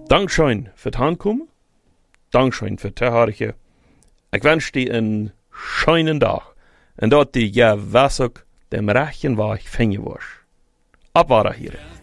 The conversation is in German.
Dankeschön für het aankomen. Dankeschön für het herhalige. Ik wens die een schönen dag. En dat die ja was ook dem rechten waar ik vinden was. Abwaarder hier.